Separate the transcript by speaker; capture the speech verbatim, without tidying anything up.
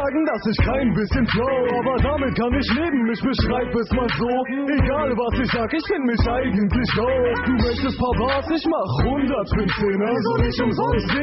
Speaker 1: sagen, dass ich kein bisschen flow, aber damit kann ich leben, ich beschreib es mal so. Egal was ich sag, ich find mich eigentlich doof. Du möchtest paar Bars, ich mach hundertfünfzehn, also nicht umsonst.